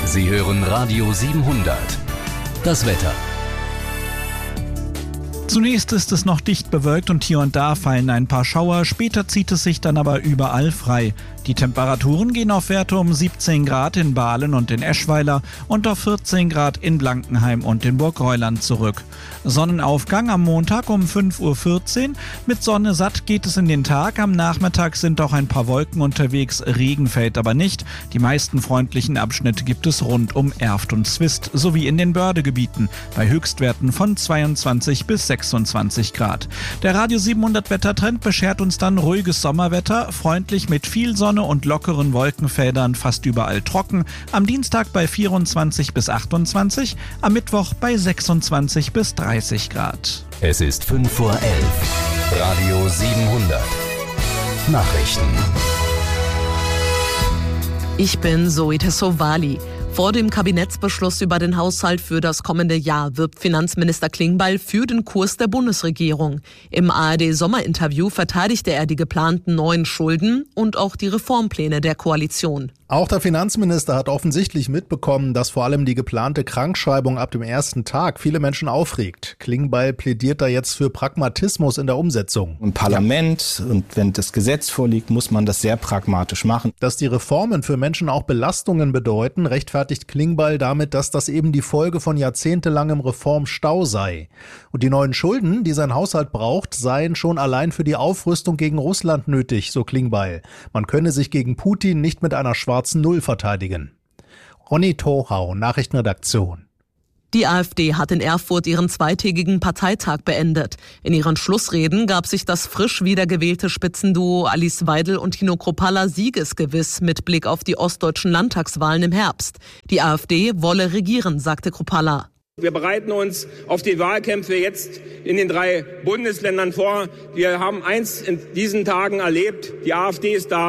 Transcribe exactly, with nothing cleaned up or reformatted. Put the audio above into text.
Sie hören Radio siebenhundert. Das Wetter. Zunächst ist es noch dicht bewölkt und hier und da fallen ein paar Schauer, später zieht es sich dann aber überall frei. Die Temperaturen gehen auf Werte um siebzehn Grad in Bahlen und in Eschweiler und auf vierzehn Grad in Blankenheim und in Burgreuland zurück. Sonnenaufgang am Montag um fünf Uhr vierzehn. Mit Sonne satt geht es in den Tag. Am Nachmittag sind auch ein paar Wolken unterwegs, Regen fällt aber nicht. Die meisten freundlichen Abschnitte gibt es rund um Erft und Zwist sowie in den Bördegebieten bei Höchstwerten von zweiundzwanzig bis sechsundzwanzig Grad. Der Radio siebenhundert Wettertrend beschert uns dann ruhiges Sommerwetter, freundlich mit viel Sonne und lockeren Wolkenfeldern, fast überall trocken. Am Dienstag bei vierundzwanzig bis achtundzwanzig, am Mittwoch bei sechsundzwanzig bis dreißig Grad. Es ist fünf Uhr elf. Radio siebenhundert. Nachrichten. Ich bin Zoe Tassovali. Vor dem Kabinettsbeschluss über den Haushalt für das kommende Jahr wirbt Finanzminister Klingbeil für den Kurs der Bundesregierung. Im A R D-Sommerinterview verteidigte er die geplanten neuen Schulden und auch die Reformpläne der Koalition. Auch der Finanzminister hat offensichtlich mitbekommen, dass vor allem die geplante Krankschreibung ab dem ersten Tag viele Menschen aufregt. Klingbeil plädiert da jetzt für Pragmatismus in der Umsetzung. Im Parlament und wenn das Gesetz vorliegt, muss man das sehr pragmatisch machen. Dass die Reformen für Menschen auch Belastungen bedeuten, rechtfertigt Klingbeil damit, dass das eben die Folge von jahrzehntelangem Reformstau sei. Und die neuen Schulden, die sein Haushalt braucht, seien schon allein für die Aufrüstung gegen Russland nötig, so Klingbeil. Man könne sich gegen Putin nicht mit einer schwarzen Null verteidigen. Ronny Tohau, Nachrichtenredaktion. Die AfD hat in Erfurt ihren zweitägigen Parteitag beendet. In ihren Schlussreden gab sich das frisch wiedergewählte Spitzenduo Alice Weidel und Tino Kruppalla siegesgewiss mit Blick auf die ostdeutschen Landtagswahlen im Herbst. Die AfD wolle regieren, sagte Kruppalla. Wir bereiten uns auf die Wahlkämpfe jetzt in den drei Bundesländern vor. Wir haben eins in diesen Tagen erlebt. Die AfD ist da.